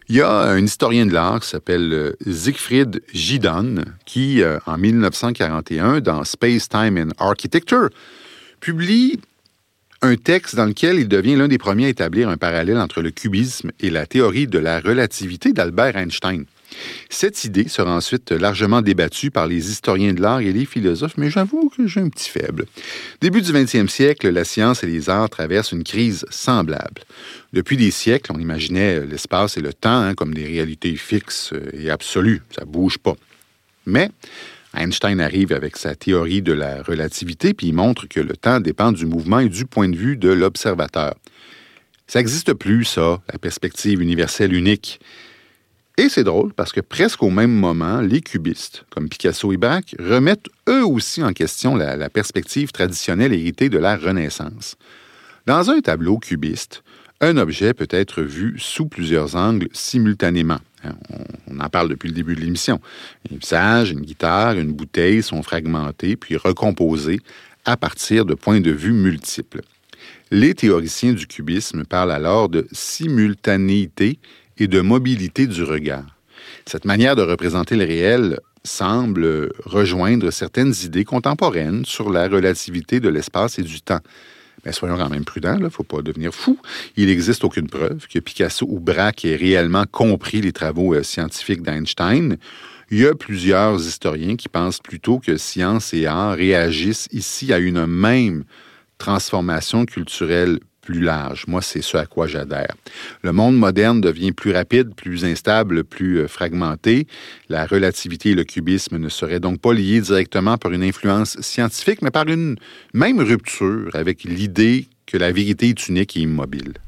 Il y a un historien de l'art qui s'appelle Siegfried Giedon qui, en 1941, dans Space, Time and Architecture, publie un texte dans lequel il devient l'un des premiers à établir un parallèle entre le cubisme et la théorie de la relativité d'Albert Einstein. Cette idée sera ensuite largement débattue par les historiens de l'art et les philosophes, mais j'avoue que j'ai un petit faible. Début du 20e siècle, la science et les arts traversent une crise semblable. Depuis des siècles, on imaginait l'espace et le temps comme des réalités fixes et absolues. Ça ne bouge pas. Mais Einstein arrive avec sa théorie de la relativité, puis il montre que le temps dépend du mouvement et du point de vue de l'observateur. Ça n'existe plus, ça, la perspective universelle unique. Et c'est drôle parce que presque au même moment, les cubistes, comme Picasso et Braque, remettent eux aussi en question la perspective traditionnelle héritée de la Renaissance. Dans un tableau cubiste, un objet peut être vu sous plusieurs angles simultanément. On en parle depuis le début de l'émission. Un visage, une guitare, une bouteille sont fragmentés puis recomposés à partir de points de vue multiples. Les théoriciens du cubisme parlent alors de simultanéité et de mobilité du regard. Cette manière de représenter le réel semble rejoindre certaines idées contemporaines sur la relativité de l'espace et du temps. Mais soyons quand même prudents, il ne faut pas devenir fou. Il n'existe aucune preuve que Picasso ou Braque aient réellement compris les travaux scientifiques d'Einstein. Il y a plusieurs historiens qui pensent plutôt que science et art réagissent ici à une même transformation culturelle plus large. Moi, c'est ce à quoi j'adhère. Le monde moderne devient plus rapide, plus instable, plus fragmenté. La relativité et le cubisme ne seraient donc pas liés directement par une influence scientifique, mais par une même rupture avec l'idée que la vérité est unique et immobile.